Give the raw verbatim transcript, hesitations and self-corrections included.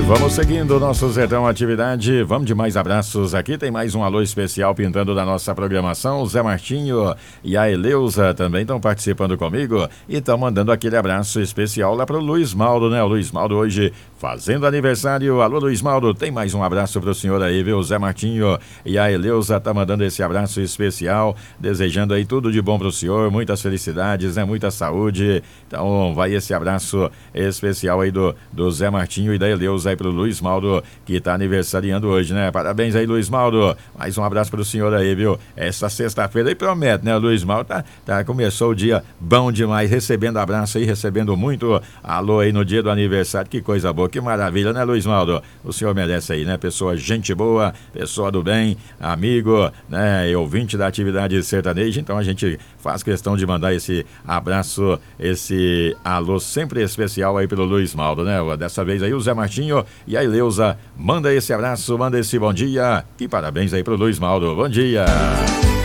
Vamos seguindo o nosso Sertão Atividade, vamos de mais abraços aqui, tem mais um alô especial pintando da nossa programação, o Zé Martinho e a Eleusa também estão participando comigo e estão mandando aquele abraço especial lá pro Luiz Mauro, né? O Luiz Mauro hoje fazendo aniversário. Alô, Luiz Mauro, tem mais um abraço pro senhor aí, viu? O Zé Martinho e a Eleusa tá mandando esse abraço especial, desejando aí tudo de bom pro senhor, muitas felicidades, né? Muita saúde. Então vai esse abraço especial aí do, do Zé Martinho e da Eleusa aí pro Luiz Mauro, que tá aniversariando hoje, né? Parabéns aí, Luiz Mauro. Mais um abraço pro senhor aí, viu? Essa sexta-feira aí promete, né? O Luiz Mauro tá, tá, começou o dia bom demais, recebendo abraço aí, recebendo muito alô aí no dia do aniversário. Que coisa boa, que maravilha, né, Luiz Mauro? O senhor merece aí, né? Pessoa gente boa, pessoa do bem, amigo, né? E ouvinte da atividade sertaneja. Então a gente faz questão de mandar esse abraço, esse alô sempre especial aí pelo Luiz Mauro, né? Dessa vez aí o Zé Martinho e a Eleusa, manda esse abraço, manda esse bom dia e parabéns aí pro Luiz Mauro. Bom dia!